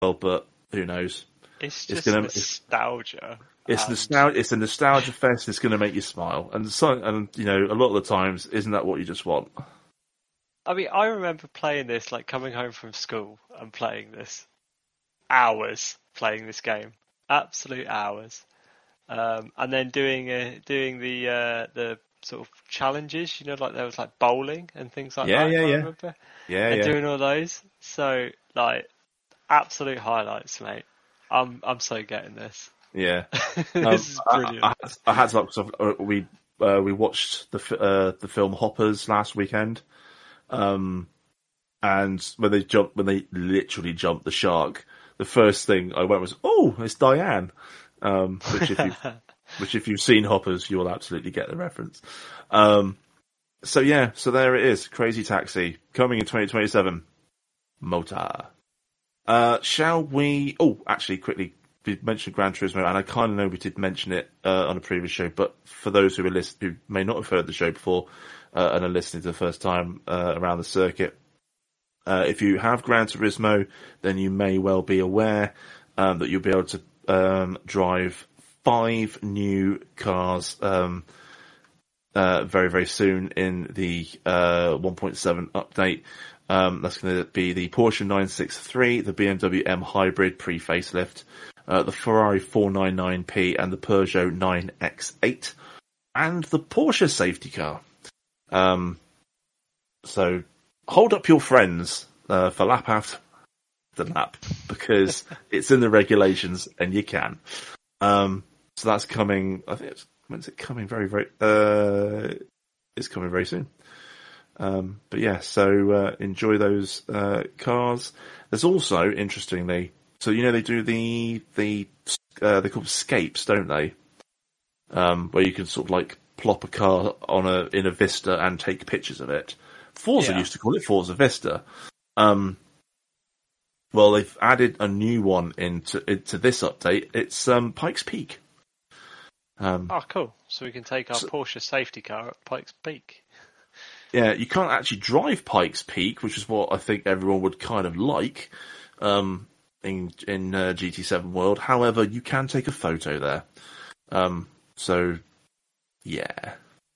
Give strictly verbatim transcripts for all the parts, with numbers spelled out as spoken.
well, but who knows? It's It's just gonna. It's, nostalgia. it's and... nostalgia. It's a nostalgia fest. It's going to make you smile, and so, and you know, a lot of the times, isn't that what you just want? I mean, I remember playing this, like coming home from school and playing this, hours playing this game, absolute hours, um, and then doing uh, doing the uh, the sort of challenges. You know, like there was like bowling and things like Yeah, that. yeah, If I yeah, remember, yeah, and yeah. doing all those. So like absolute highlights, mate. I'm I'm so getting this. Yeah. Um, This is I, brilliant. I, had- I had to because we uh, we watched the fi- uh, the film Hoppers last weekend, um, and when they jumped, when they literally jumped the shark, the first thing I went was, "Oh, it's Diane," um, which if you which if you've seen Hoppers, you will absolutely get the reference. Um, so yeah, so there it is, Crazy Taxi coming in twenty twenty-seven. Motor. Uh, shall we? Oh, actually, quickly, we mentioned Gran Turismo, and I kind of know we did mention it uh, on a previous show, but for those who are list- who may not have heard the show before uh, and are listening to the first time uh, around the circuit, uh, if you have Gran Turismo, then you may well be aware um, that you'll be able to um, drive five new cars um, uh, very, very soon in the uh, one point seven update. Um, that's going to be the Porsche nine sixty-three, the B M W M Hybrid pre-facelift, uh, the Ferrari four ninety-nine P, and the Peugeot nine X eight, and the Porsche safety car. Um, so hold up your friends uh, for lap after lap, because it's in the regulations and you can. Um, so that's coming. I think it's when's it coming? Very, very. Uh, it's coming very soon. Um, but yeah, so uh, enjoy those uh, cars. There's also, interestingly, so you know they do the the uh, they call them scapes, don't they? Um, where you can sort of like plop a car on a in a Vista and take pictures of it. Forza Yeah. used to call it Forza Vista. Um, well, they've added a new one into into this update. It's um, Pikes Peak. Um, Oh, cool. So we can take our so, Porsche safety car at Pikes Peak. yeah, you can't actually drive Pikes Peak, which is what I think everyone would kind of like um, in in uh, G T seven world. However, you can take a photo there. Um, so, yeah,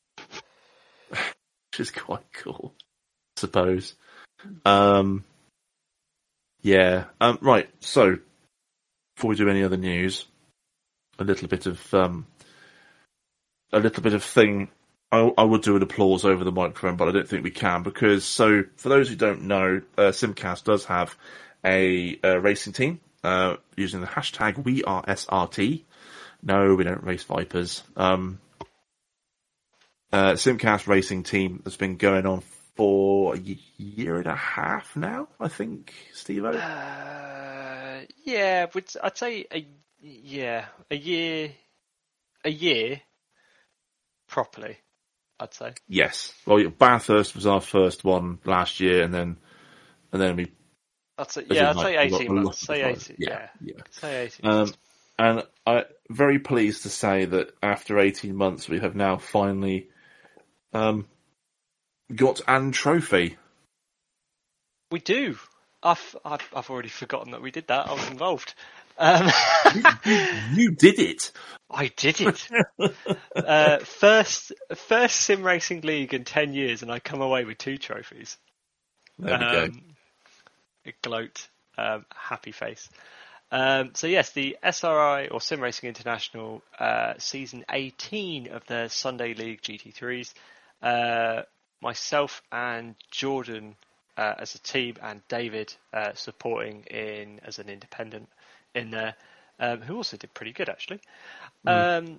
which is quite cool, I suppose. Um, yeah, um, right. So, before we do any other news, a little bit of um, a little bit of thing. I, I would do an applause over the microphone, but I don't think we can because. So, for those who don't know, uh, Simcast does have a, a racing team uh, using the hashtag We Are S R T. No, we don't race Vipers. Um, uh, Simcast racing team has been going on for a year and a half now, I think, Steve-O? Uh, yeah, would I'd say a yeah a year, a year properly. I'd say. Yes. Well, yeah, Bathurst was our first one last year, and then and then we, I'd say as yeah. in I'd like say a lot, eighteen a lot months. of the Say drivers. eighteen. Yeah, Yeah, yeah. say eighteen Um, months. and I'm very pleased to say that after eighteen months, we have now finally um, got an trophy. We do. I've, I've I've already forgotten that we did that. I was involved. Um, You, you, you did it. I did it. Uh, first first sim racing league in ten years, and I come away with two trophies. There we go. Um, gloat, um, happy face. Um, so yes, the S R I or Sim Racing International uh, season eighteen of the Sunday League G T threes. Uh, myself and Jordan uh, as a team, and David uh, supporting in as an independent in there, um, who also did pretty good actually. Mm. Um,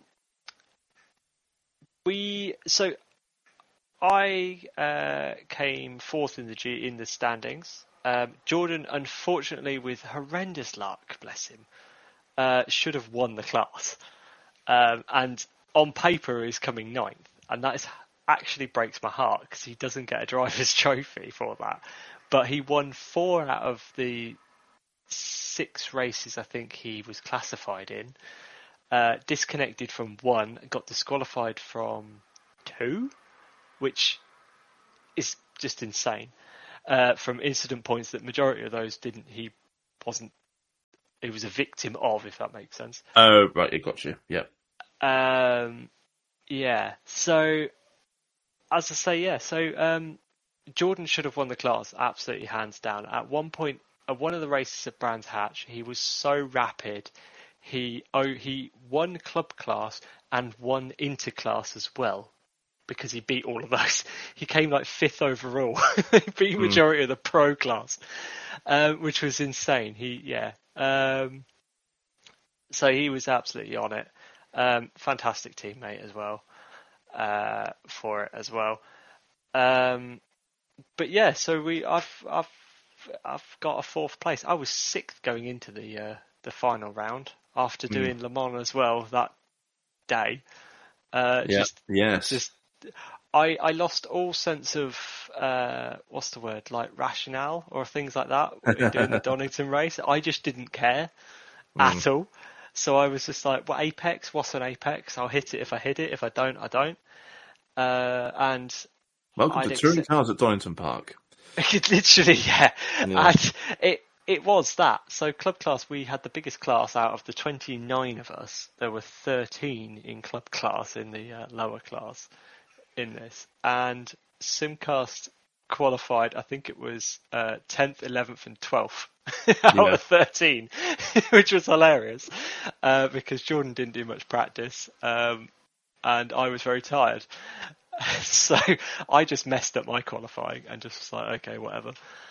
we so I uh, came fourth in the G in the standings. Um, Jordan, unfortunately, with horrendous luck, bless him, uh, should have won the class, um, and on paper is coming ninth, and that is actually breaks my heart because he doesn't get a driver's trophy for that. But he won four out of the six races I think he was classified in. Uh, disconnected from one, got disqualified from two, which is just insane. Uh, from incident points that majority of those didn't, he wasn't he was a victim of, if that makes sense. Oh, right, it got you. Yeah. Um, yeah. So, as I say, yeah. So, um, Jordan should have won the class, absolutely hands down. At one point, at one of the races at Brands Hatch, he was so rapid. He oh he won club class and won interclass as well, because he beat all of those. He came like fifth overall. He beat majority mm. of the pro class, um, which was insane. He yeah. Um, so he was absolutely on it. Um, fantastic teammate as well uh, for it as well. Um, but yeah, so we I've I've I've got a fourth place. I was sixth going into the uh, the final round after doing mm. Le Mans as well that day. Uh, yeah. Just, yes. Just, I I lost all sense of uh, what's the word, like rationale or things like that in doing the Donington race. I just didn't care mm. at all. So I was just like, well, apex, what's an apex? I'll hit it if I hit it. If I don't, I don't. Uh, and welcome I'd to touring accept- cars at Donington Park. Literally, yeah. yeah. And it it was that. So club class, we had the biggest class out of the twenty-nine of us. There were thirteen in club class in the uh, lower class in this. And Simcast qualified, I think it was uh, tenth, eleventh and twelfth out yeah. of thirteen, which was hilarious uh, because Jordan didn't do much practice um, and I was very tired. So I just messed up my qualifying and just was like, okay, whatever.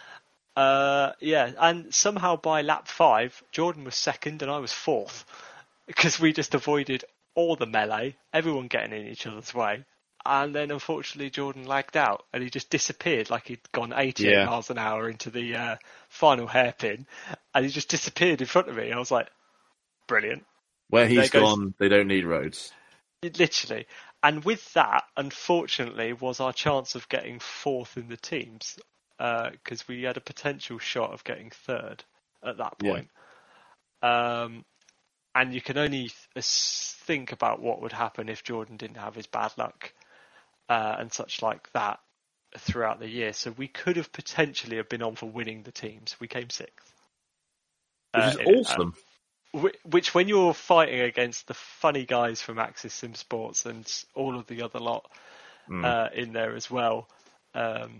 Uh, yeah, and somehow by lap five, Jordan was second and I was fourth because we just avoided all the melee, everyone getting in each other's way. And then unfortunately Jordan lagged out and he just disappeared like he'd gone eighty-eight yeah. miles an hour into the uh, final hairpin and he just disappeared in front of me. I was like, brilliant. Where he's gone, they don't need roads. Literally. And with that, unfortunately, was our chance of getting fourth in the teams because uh, we had a potential shot of getting third at that point. Yeah. Um, and you can only th- think about what would happen if Jordan didn't have his bad luck uh, and such like that throughout the year. So we could have potentially have been on for winning the teams. We came sixth. Which uh, is awesome. It, uh, which, when you're fighting against the funny guys from Axis Sim Sports and all of the other lot mm. uh, in there as well, um,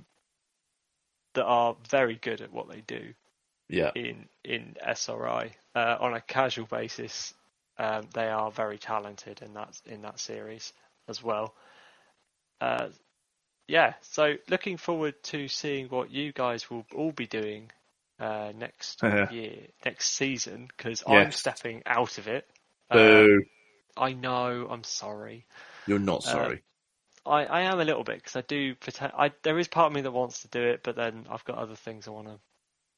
that are very good at what they do. Yeah. In in S R I uh, on a casual basis, um, they are very talented in that in that series as well. Uh, yeah, so looking forward to seeing what you guys will all be doing uh, next uh-huh. year, next season, because yes. I'm stepping out of it. Boo. Uh, I know. I'm sorry. You're not sorry. Uh, I, I am a little bit because I do. I there is part of me that wants to do it, but then I've got other things I want to.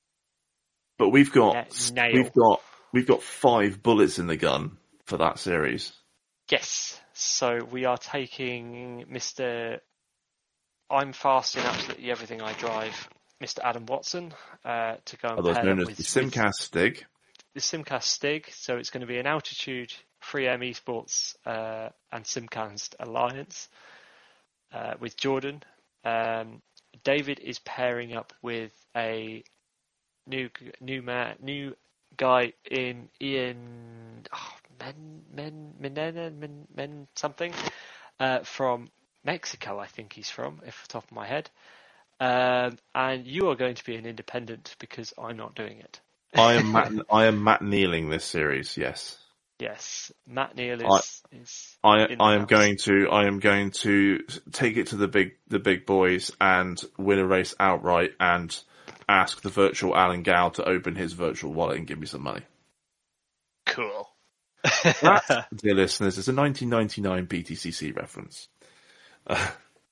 But we've got Nail. we've got we've got five bullets in the gun for that series. Yes. So we are taking Mister I'm fast in absolutely everything I drive, Mister Adam Watson, uh, to go and Otherwise pair known up as with the Simcast Stig. The Simcast Stig. So it's going to be an Altitude three M Esports uh, and Simcast Alliance uh, with Jordan. Um, David is pairing up with a new new man, new guy in Ian oh, Men Men Men Men Men something uh, from Mexico, I think he's from, off the top of my head. Um, and you are going to be an independent because I'm not doing it. I am Matt. I am Matt Nealing this series. Yes. Yes, Matt Neal is. I, is I, I am house. going to. I am going to take it to the big the big boys and win a race outright and ask the virtual Alan Gow to open his virtual wallet and give me some money. Cool. That, dear listeners, is a nineteen ninety-nine P T C C reference. Uh,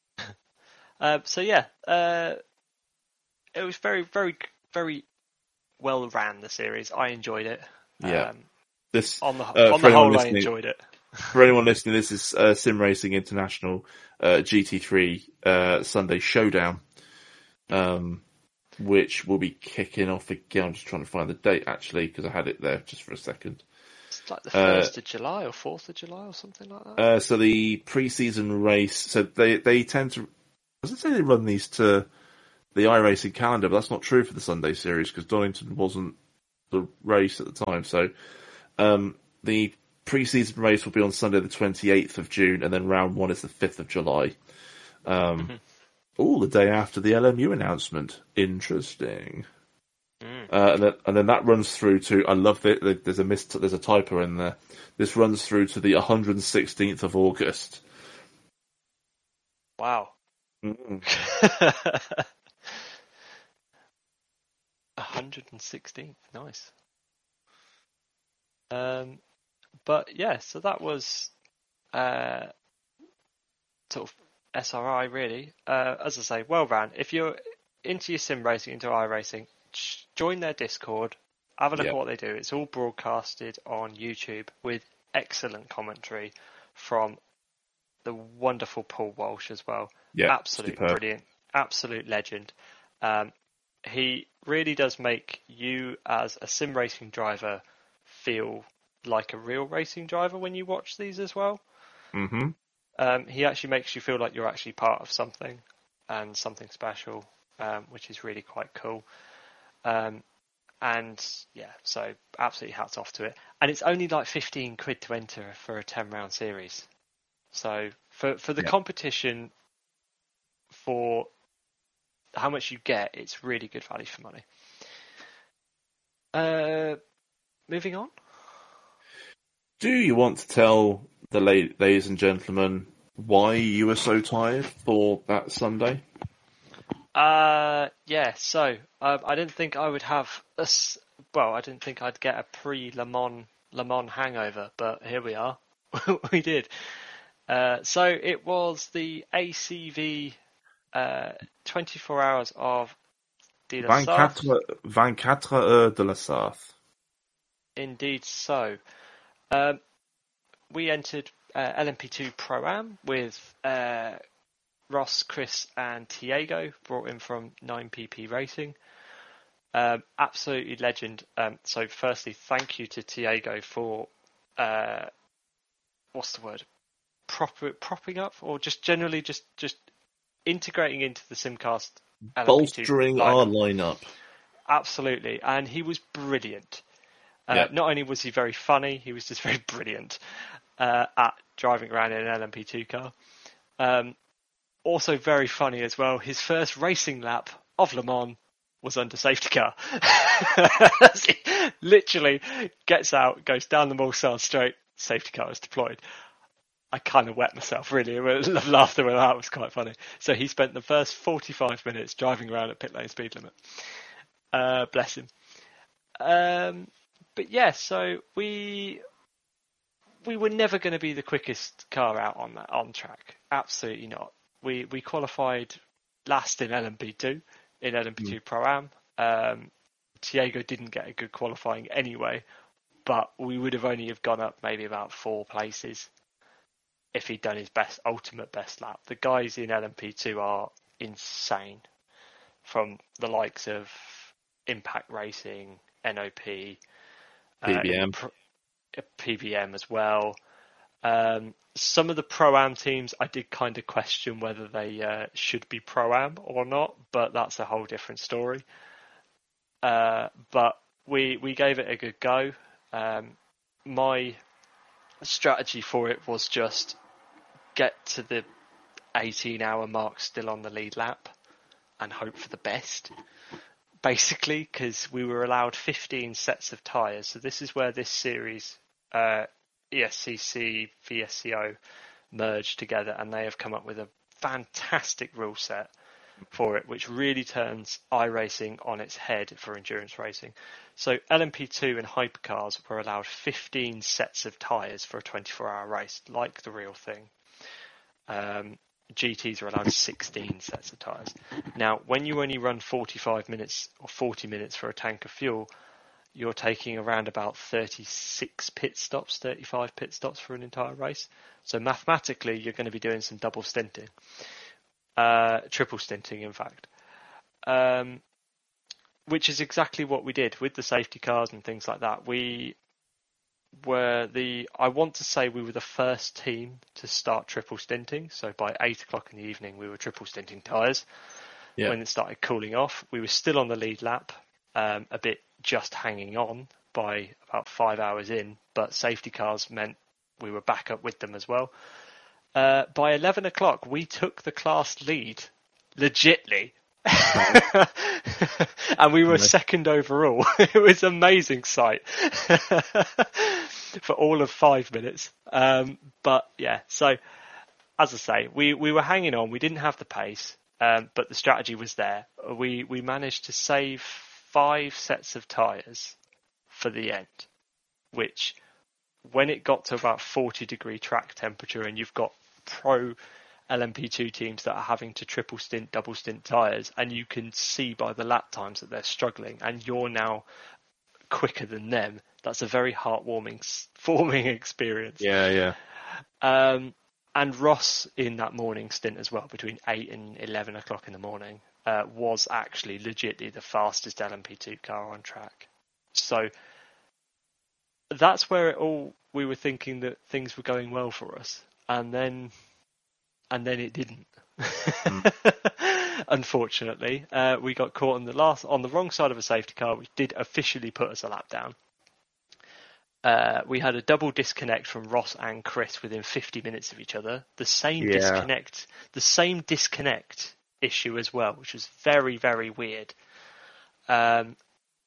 uh, so yeah, uh, it was very, very, very well ran. The series, I enjoyed it. Yeah. Um, this on the uh, on the whole, I enjoyed it. For anyone listening, this is uh, Sim Racing International uh, G T three uh, Sunday Showdown. Um. Which will be kicking off again. I'm just trying to find the date actually because I had it there just for a second. It's like the first uh, of July or fourth of July or something like that. Uh, so the pre-season race. So they they tend to. I was going to say they run these to the iRacing calendar, but that's not true for the Sunday series because Donington wasn't the race at the time. So um, the pre-season race will be on Sunday the twenty-eighth of June, and then round one is the fifth of July. Um, Mm-hmm. Oh, the day after the L M U announcement. Interesting. Mm. Uh, and, then, and then that runs through to, I love it, there's a mis- there's a typo in there. This runs through to the one hundred sixteenth of August. Wow. Mm. one hundred sixteenth, nice. Um, but yeah, so that was uh, sort of S R I really. Uh, as I say, well ran. If you're into your sim racing, into iRacing, join their Discord. Have a look Yeah. at what they do. It's all broadcasted on YouTube with excellent commentary from the wonderful Paul Walsh as well. Yeah, Absolute superb. brilliant, absolute legend. Um, he really does make you as a sim racing driver feel like a real racing driver when you watch these as well. Mm-hmm. Um, he actually makes you feel like you're actually part of something and something special, um, which is really quite cool. Um, and yeah, so absolutely hats off to it. And it's only like fifteen quid to enter for a ten round series. So for, for the Yeah. competition, for how much you get, it's really good value for money. Uh, moving on. Do you want to tell the la- ladies and gentlemen why you were so tired for that Sunday? Uh, yeah, so um, I didn't think I would have a, s- well, I didn't think I'd get a pre-Le Mans, Le Mans hangover, but here we are. We did. Uh, so it was the A C V uh, twenty-four hours of De La Sarthe. vingt-quatre heures de la Sarthe. Indeed so. Um, we entered uh, L M P two Pro-Am with uh, Ross, Chris and Tiago, brought in from nine P P Racing. Um, absolutely legend. Um, so firstly, thank you to Tiago for, uh, what's the word, Proper, propping up, or just generally just, just integrating into the Simcast L M P two Bolstering lineup. our lineup. Absolutely, and he was brilliant. Uh, Yeah. Not only was he very funny, he was just very brilliant uh, at driving around in an L M P two car. Um, also very funny as well, his first racing lap of Le Mans was under safety car. He literally gets out, goes down the Mulsanne straight, safety car is deployed. I kind of wet myself, really. Laughter when that was quite funny. So he spent the first forty-five minutes driving around at pit lane speed limit. Uh, bless him. Um, but yeah, so we we were never going to be the quickest car out on that on track. Absolutely not. We we qualified last in L M P two, in L M P two mm. Pro-Am. Um, Tiago didn't get a good qualifying anyway, but we would have only have gone up maybe about four places if he'd done his best, ultimate best lap. The guys in L M P two are insane, from the likes of Impact Racing, N O P, P B M, uh, P B M as well. Um, some of the Pro-Am teams, I did kind of question whether they uh, should be Pro-Am or not, but that's a whole different story. Uh, but we we gave it a good go. Um, my strategy for it was just get to the eighteen hour mark still on the lead lap and hope for the best, basically, because we were allowed fifteen sets of tyres. So this is where this series, uh, E S C C, V S C O, merged together, and they have come up with a fantastic rule set for it, which really turns iRacing on its head for endurance racing. So L M P two and hypercars were allowed fifteen sets of tyres for a twenty-four hour race, like the real thing. Um, G Ts are allowed sixteen sets of tyres. Now, when you only run forty-five minutes or forty minutes for a tank of fuel, you're taking around about thirty-six pit stops, thirty-five pit stops for an entire race. So mathematically, you're going to be doing some double stinting. Uh, triple stinting, in fact. Um, which is exactly what we did with the safety cars and things like that. We were the, I want to say we were the first team to start triple stinting. So by eight o'clock in the evening, we were triple stinting tyres. Yeah. When it started cooling off, we were still on the lead lap, um, a bit just hanging on by about five hours in, but safety cars meant we were back up with them as well. Uh, by eleven o'clock, we took the class lead, legitly. And we were nice. Second overall. It was an amazing sight for all of five minutes. Um, but yeah, so as I say, we, we were hanging on. We didn't have the pace, um, but the strategy was there. We we managed to save five sets of tyres for the end, which when it got to about forty degree track temperature and you've got pro L M P two teams that are having to triple stint, double stint tyres, and you can see by the lap times that they're struggling, and you're now quicker than them. That's a very heartwarming, forming experience. Yeah, yeah. Um, and Ross in that morning stint as well, between eight and eleven o'clock in the morning, uh, was actually legitimately the fastest L M P two car on track. So that's where it all we were thinking that things were going well for us, and then. And then it didn't. Mm. Unfortunately, uh, we got caught on the last on the wrong side of a safety car, which did officially put us a lap down. Uh, we had a double disconnect from Ross and Chris within fifty minutes of each other. The same yeah. disconnect, the same disconnect issue as well, which was very, very weird. Um,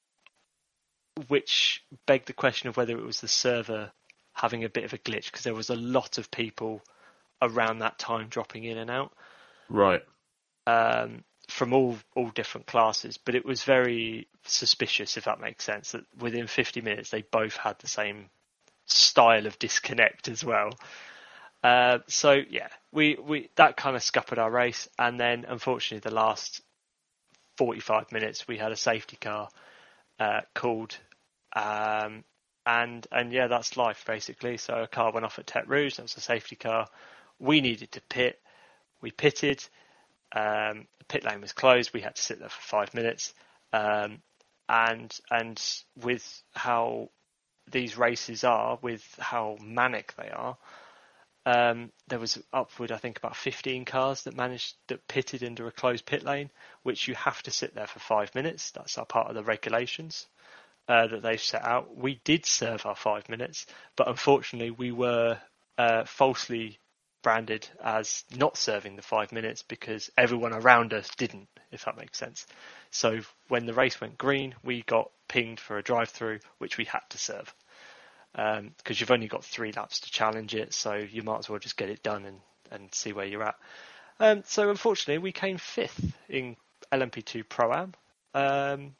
which begged the question of whether it was the server having a bit of a glitch, because there was a lot of people around that time dropping in and out, right? Um, from all all different classes, but it was very suspicious, if that makes sense, that within fifty minutes they both had the same style of disconnect as well. Uh, so yeah, we we that kind of scuppered our race, and then unfortunately the last forty-five minutes we had a safety car uh, called. Um, and and yeah, that's life basically. So a car went off at Tete Rouge. That was a safety car. We needed to pit. We pitted. Um, the pit lane was closed. We had to sit there for five minutes. Um, and and with how these races are, with how manic they are, um, there was upward, I think, about fifteen cars that managed that pitted into a closed pit lane, which you have to sit there for five minutes. That's our part of the regulations uh, that they've set out. We did serve our five minutes, but unfortunately, we were uh, falsely branded as not serving the five minutes because everyone around us didn't, if that makes sense. So when the race went green, we got pinged for a drive-through, which we had to serve because um, you've only got three laps to challenge it, so you might as well just get it done and, and see where you're at. Um, so unfortunately, we came fifth in L M P two Pro-Am, um,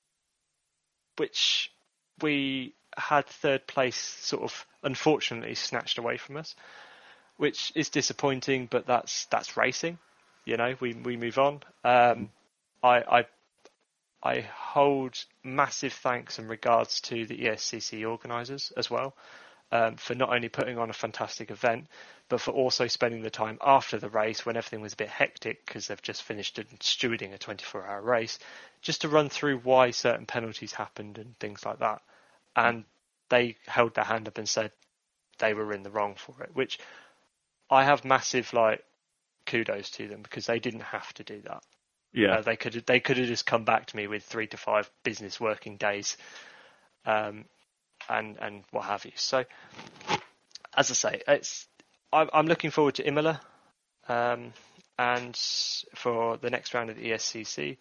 which we had third place sort of unfortunately snatched away from us, which is disappointing, but that's that's racing. You know, we we move on. Um, I, I I hold massive thanks and regards to the E S C C organisers as well um, for not only putting on a fantastic event, but for also spending the time after the race when everything was a bit hectic because they've just finished stewarding a twenty-four hour race, just to run through why certain penalties happened and things like that. And they held their hand up and said they were in the wrong for it, which I have massive like kudos to them because they didn't have to do that. Yeah, uh, they could they could have just come back to me with three to five business working days, um, and and what have you. So, as I say, it's I'm, I'm looking forward to Imola, um, and for the next round of the E S C C.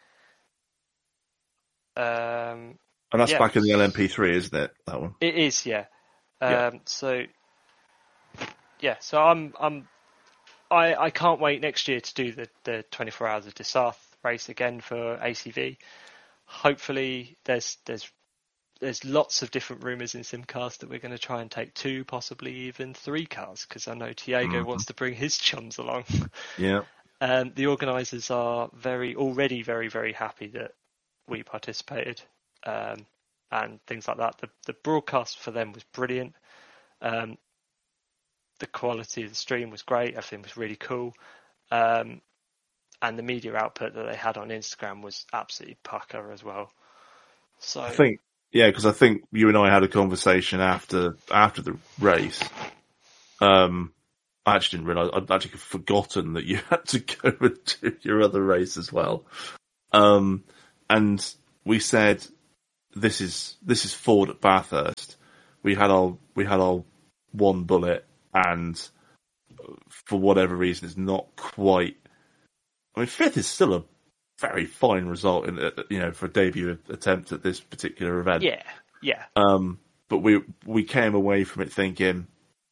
Um, and that's yeah. back in the L M P three, isn't it? That one. It is, yeah. Um, yeah. So. Yeah, so I'm I'm I, I can't wait next year to do the, the twenty-four hours of Desarth race again for A C V. Hopefully, there's there's there's lots of different rumours in Simcast that we're going to try and take two, possibly even three cars, because I know Tiago mm-hmm. wants to bring his chums along. Yeah. Um, the organisers are very already very very happy that we participated um, and things like that. The the broadcast for them was brilliant. Um, The quality of the stream was great. Everything was really cool. Um, and the media output that they had on Instagram was absolutely pucker as well. So I think, yeah, because I think you and I had a conversation after after the race. Um, I actually didn't realise, I'd actually forgotten that you had to go and do your other race as well. Um, and we said, this is this is Ford at Bathurst. We had our we had our one bullet, and for whatever reason, it's not quite. I mean, fifth is still a very fine result in you know for a debut attempt at this particular event. Yeah, yeah. Um, but we we came away from it thinking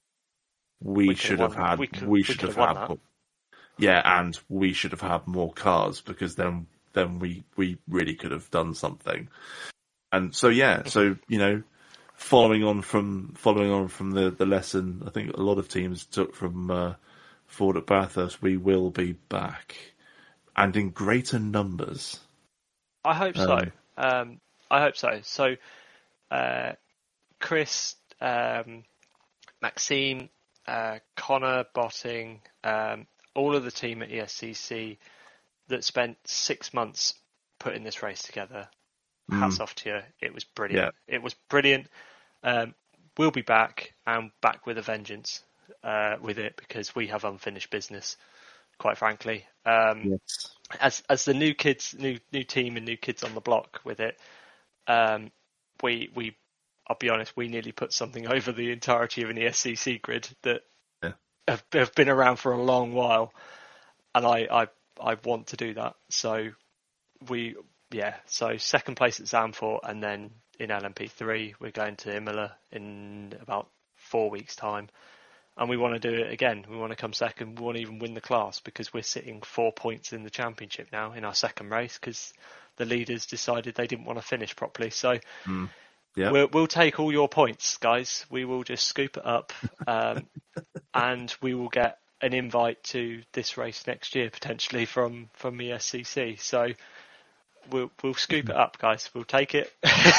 we, We should could've have won- had we could- we we should have could've won had that. more, yeah, and we should have had more cars because then then we we really could have done something. And so yeah, so you know, following on from following on from the, the lesson, I think a lot of teams took from uh, Ford at Bathurst. We will be back, and in greater numbers. I hope Um, so. Um, I hope so. So, uh, Chris, um, Maxime, uh, Connor, Botting, um, all of the team at E S C C that spent six months putting this race together. Hats off to you. It was brilliant. Yeah. It was brilliant. Um, we'll be back and back with a vengeance uh, with it because we have unfinished business, quite frankly. Um, Yes. as as the new kids, new new team and new kids on the block with it, um, we we I'll be honest, we nearly put something over the entirety of an E S C C grid that Yeah. have, have been around for a long while, and I I I want to do that. So we yeah, so second place at Zandvoort, and then in L M P three we're going to Imola in about four weeks' time. And we want to do it again. We want to come second. We want to even win the class because we're sitting four points in the championship now in our second race because the leaders decided they didn't want to finish properly. So Mm. Yeah. we'll, we'll take all your points, guys. We will just scoop it up, um, and we will get an invite to this race next year potentially from from E S C C. So we'll we'll scoop it up, guys. We'll take it.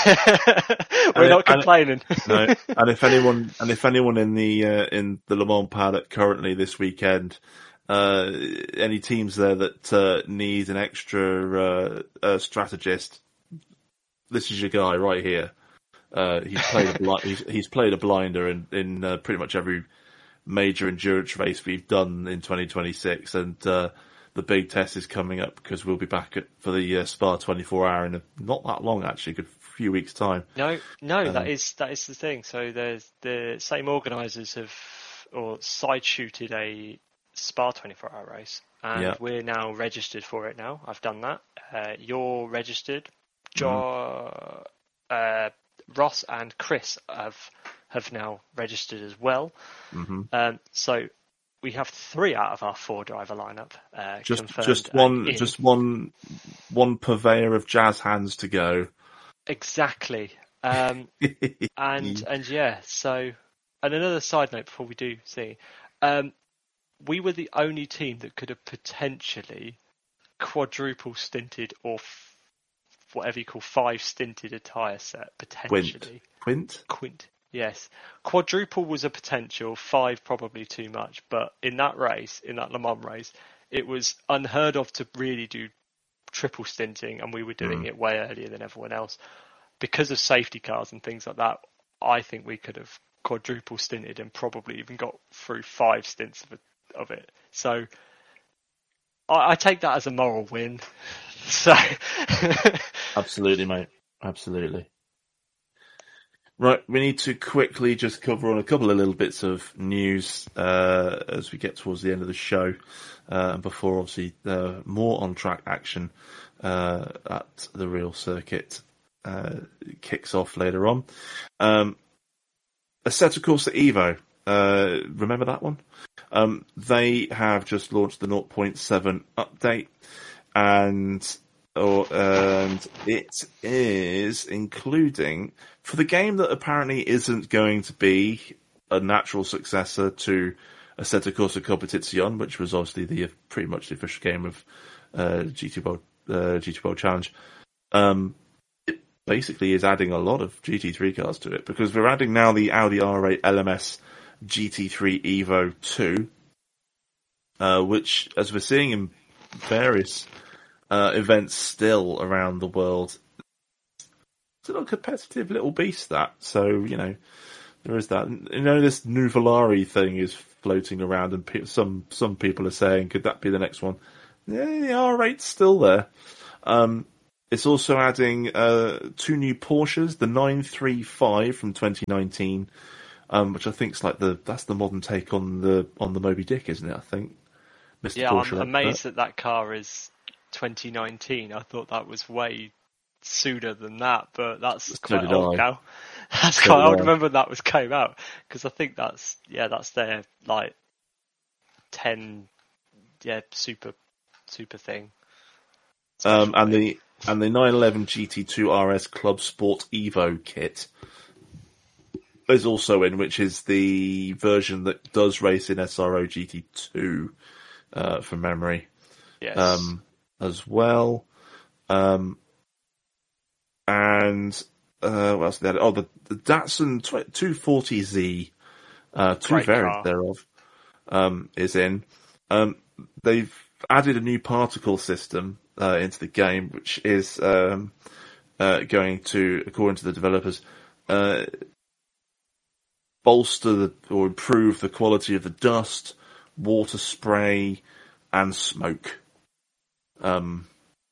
We're And- not and- complaining. No, and if anyone and if anyone in the uh, in the Le Mans paddock currently this weekend, uh, any teams there that uh, need an extra uh, uh, strategist, this is your guy right here. Uh, he's played a bli- he's, he's played a blinder in in uh, pretty much every major endurance race we've done in twenty twenty-six, and uh, the big test is coming up because we'll be back at, for the uh, Spa twenty-four hour in a, not that long actually, a good few weeks time. No, no, Um, that is that is the thing. So there's the same organisers have or side shooted a Spa twenty-four hour race, and Yeah. we're now registered for it. Now I've done that. Uh, you're registered. Jo- uh, Ross and Chris have have now registered as well. hmm Um, so we have three out of our four driver lineup uh, Just confirmed. just and one in. just one one purveyor of jazz hands to go. Exactly. Um, and and yeah, so and another side note before we do see, um, we were the only team that could have potentially quadruple stinted or f- whatever you call five stinted a tyre set potentially. Quint? Quint. Yes, quadruple was a potential. Five probably too much, but in that race, in that Le Mans race, it was unheard of to really do triple stinting, and we were doing Mm. it way earlier than everyone else because of safety cars and things like that. I think we could have quadruple stinted and probably even got through five stints of it. Of it. So I, I take that as a moral win. So Absolutely, mate. Absolutely. Right, we need to quickly just cover on a couple of little bits of news uh, as we get towards the end of the show, uh, and before obviously uh, more on-track action uh, at the real circuit uh, kicks off later on. Um, Assetto Corsa Evo, uh, remember that one? Um, they have just launched the zero point seven update, and or and it is including, for the game that apparently isn't going to be a natural successor to Assetto Corsa Competizione, which was obviously the pretty much the official game of uh, G T World uh, G T World Challenge. Um, it basically is adding a lot of G T three cars to it, because we're adding now the Audi R eight L M S G T three Evo two, uh, which, as we're seeing in various uh, events still around the world, it's a little competitive little beast, that. So, you know, there is that. You know, this Nuvolari thing is floating around, and pe- some some people are saying, could that be the next one? Yeah, the R eight's still there. Um, it's also adding uh, two new Porsches, the nine three five from twenty nineteen, um, which I think is like the that's the modern take on the on the Moby Dick, isn't it? I think. Mister Yeah, Porsche, I'm amazed that that car is twenty nineteen. I thought that was way sooner than that, but that's So quite did old I. now. That's So quite did old. I. Remember when that was came out, because I think that's yeah, that's their like ten yeah super super thing. Um, Special and thing. the and the nine eleven G T two R S Club Sport Evo kit is also in, which is the version that does race in S R O G T two, uh, from memory, Yes. um, as well. Um, and uh, what else did they add? Oh, the, the Datsun two forty Z, uh, two Great variants car. thereof, um, is in. Um, they've added a new particle system uh, into the game, which is um, uh, going to, according to the developers, uh, bolster the, or improve the quality of the dust, water spray, and smoke. Um,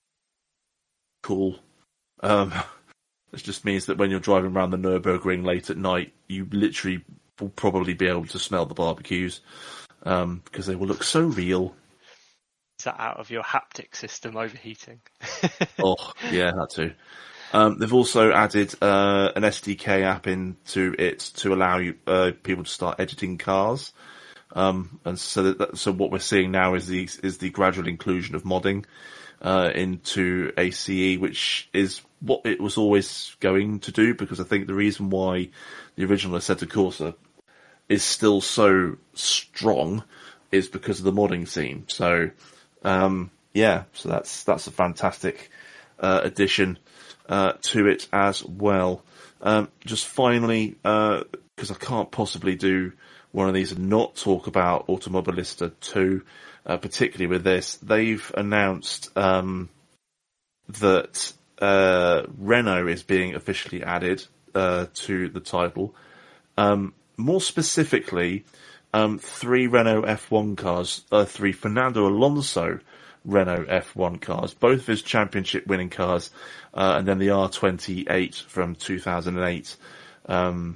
cool. Um, this just means that when you're driving around the Nürburgring late at night, you literally will probably be able to smell the barbecues, um, because they will look so real. Is that out of your haptic system overheating? Oh, yeah, that too. Um, they've also added uh, an S D K app into it to allow you uh, people to start editing cars, um, and so that, so what we're seeing now is the is the gradual inclusion of modding uh, into A C E, which is what it was always going to do, because I think the reason why the original Assetto Corsa is still so strong is because of the modding scene. So, um, yeah, so that's that's a fantastic uh, addition uh, to it as well. Um, just finally, because uh, I can't possibly do one of these and not talk about Automobilista two, uh, particularly with this, they've announced um, that uh, Renault is being officially added uh, to the title. Um, more specifically, um, three Renault F one cars, uh, three Fernando Alonso Renault F one cars, both of his championship winning cars, uh, and then the R twenty-eight from two thousand eight, um,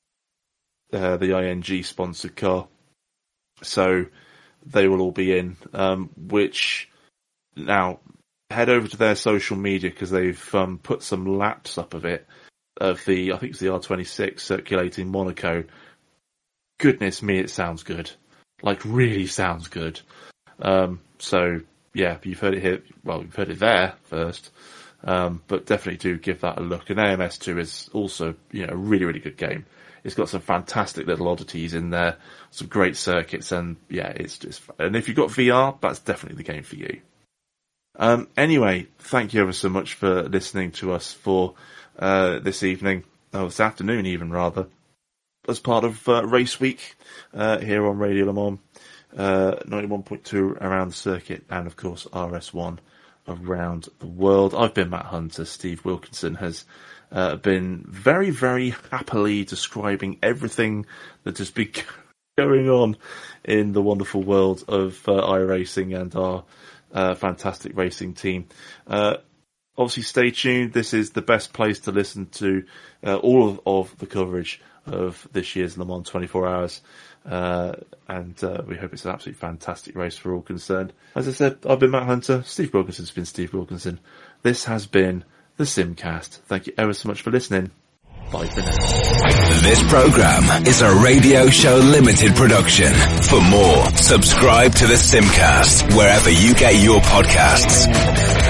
uh, the I N G sponsored car. So they will all be in, um, which now head over to their social media, because they've um, put some laps up of it, of the, I think it's the R twenty-six circulating Monaco. Goodness me, it sounds good. Like, really sounds good. Um, so, yeah, you've heard it here. Well, you've heard it there first. Um, but definitely do give that a look. And A M S two is also, you know, a really, really good game. It's got some fantastic little oddities in there, some great circuits, and yeah, it's just, and if you've got V R, that's definitely the game for you. Um, anyway, thank you ever so much for listening to us for, uh, this evening, or this afternoon even rather, as part of, uh, Race Week, uh, here on Radio Le Mans, uh, ninety-one point two around the circuit, and of course R S one around the world. I've been Matt Hunter. Steve Wilkinson has uh, been very, very happily describing everything that has been going on in the wonderful world of uh, iRacing and our uh, fantastic racing team. Uh, obviously, stay tuned. This is the best place to listen to uh, all of, of the coverage of this year's Le Mans twenty-four hours. Uh, and uh, we hope it's an absolutely fantastic race for all concerned. As I said, I've been Matt Hunter. Steve Wilkinson's been Steve Wilkinson. This has been the Simcast. Thank you ever so much for listening. Bye for now. This program is a Radio Show Limited production. For more, subscribe to the Simcast wherever you get your podcasts.